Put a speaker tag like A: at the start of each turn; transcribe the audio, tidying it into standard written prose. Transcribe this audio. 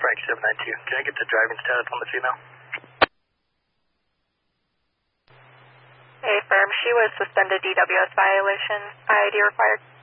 A: Frank 792. Can I get the driving status on the female?
B: Hey, firm. She was suspended DWS violation. ID required.